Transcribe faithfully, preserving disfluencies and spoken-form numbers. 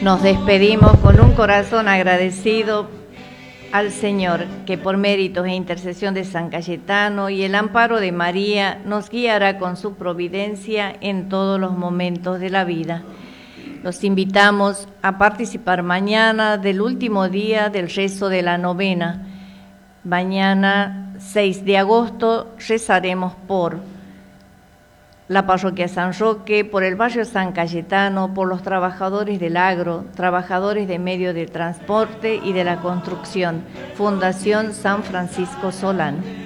Nos despedimos con un corazón agradecido al Señor, que por méritos e intercesión de San Cayetano y el amparo de María nos guiará con su providencia en todos los momentos de la vida. Los invitamos a participar mañana del último día del rezo de la novena. Mañana, seis de agosto, rezaremos por la parroquia San Roque, por el barrio San Cayetano, por los trabajadores del agro, trabajadores de medio de transporte y de la construcción, Fundación San Francisco Solán.